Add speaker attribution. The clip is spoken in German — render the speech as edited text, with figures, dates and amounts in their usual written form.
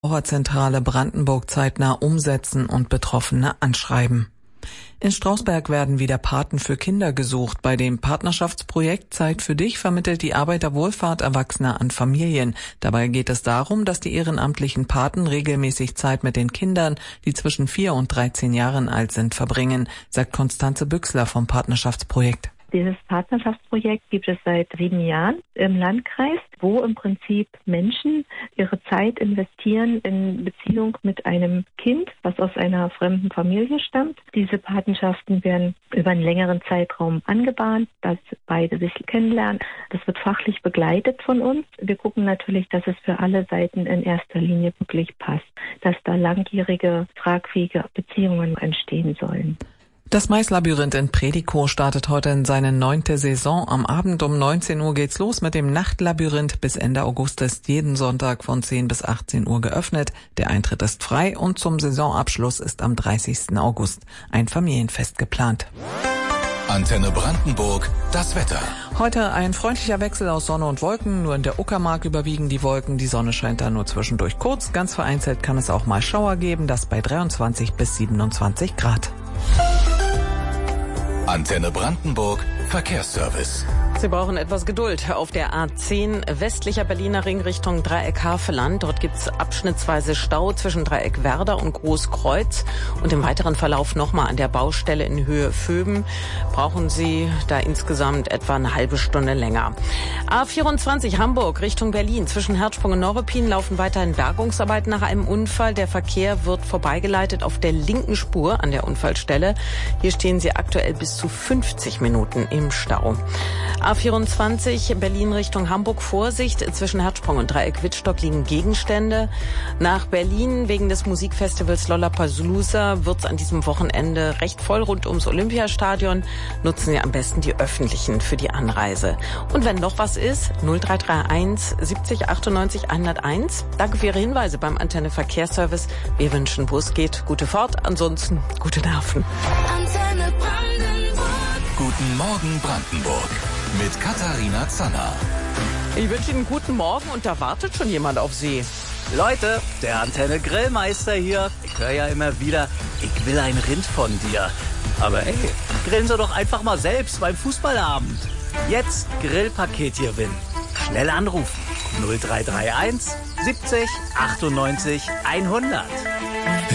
Speaker 1: Verbraucherzentrale Brandenburg zeitnah umsetzen und Betroffene anschreiben. In Strausberg werden wieder Paten für Kinder gesucht. Bei dem Partnerschaftsprojekt Zeit für dich vermittelt die Arbeiterwohlfahrt Erwachsene an Familien. Dabei geht es darum, dass die ehrenamtlichen Paten regelmäßig Zeit mit den Kindern, die zwischen 4 und 13 Jahren alt sind, verbringen, sagt Konstanze Büchsler vom Partnerschaftsprojekt.
Speaker 2: Dieses Partnerschaftsprojekt gibt es seit 7 Jahren im Landkreis, wo im Prinzip Menschen ihre Zeit investieren in Beziehung mit einem Kind, was aus einer fremden Familie stammt. Diese Patenschaften werden über einen längeren Zeitraum angebahnt, dass beide sich kennenlernen. Das wird fachlich begleitet von uns. Wir gucken natürlich, dass es für alle Seiten in erster Linie wirklich passt, dass da langjährige, tragfähige Beziehungen entstehen sollen.
Speaker 1: Das Maislabyrinth in Predikow startet heute in seine 9. Saison. Am Abend um 19 Uhr geht's los mit dem Nachtlabyrinth. Bis Ende August ist jeden Sonntag von 10 bis 18 Uhr geöffnet. Der Eintritt ist frei und zum Saisonabschluss ist am 30. August ein Familienfest geplant.
Speaker 3: Antenne Brandenburg, das Wetter.
Speaker 1: Heute ein freundlicher Wechsel aus Sonne und Wolken. Nur in der Uckermark überwiegen die Wolken. Die Sonne scheint da nur zwischendurch kurz. Ganz vereinzelt kann es auch mal Schauer geben. Das bei 23 bis 27 Grad.
Speaker 3: Antenne Brandenburg, Verkehrsservice.
Speaker 4: Sie brauchen etwas Geduld. Auf der A10 westlicher Berliner Ring Richtung Dreieck Havelland. Dort gibt's abschnittsweise Stau zwischen Dreieck Werder und Großkreuz. Und im weiteren Verlauf nochmal an der Baustelle in Höhe Vöben brauchen Sie da insgesamt etwa eine halbe Stunde länger. A24 Hamburg Richtung Berlin. Zwischen Herzsprung und Neuruppin laufen weiterhin Bergungsarbeiten nach einem Unfall. Der Verkehr wird vorbeigeleitet auf der linken Spur an der Unfallstelle. Hier stehen Sie aktuell bis zu 50 Minuten im Stau. A24 Berlin Richtung Hamburg, Vorsicht, zwischen Herzsprung und Dreieck Wittstock liegen Gegenstände. Nach Berlin wegen des Musikfestivals Lollapalooza wird es an diesem Wochenende recht voll rund ums Olympiastadion. Nutzen Sie am besten die öffentlichen für die Anreise. Und wenn noch was ist, 0331 70 98 101. Danke für Ihre Hinweise beim Antenne Verkehrsservice. Wir wünschen, wo es geht, gute Fahrt, ansonsten gute Nerven.
Speaker 3: Antenne Brandenburg. Guten Morgen Brandenburg mit Katharina Zanner.
Speaker 4: Ich wünsche Ihnen einen guten Morgen und da wartet schon jemand auf Sie.
Speaker 5: Leute, der Antenne Grillmeister hier. Ich höre ja immer wieder, ich will ein Rind von dir. Aber ey, grillen Sie doch einfach mal selbst beim Fußballabend. Jetzt Grillpaket gewinnen. Schnell anrufen. 0331 70 98 100.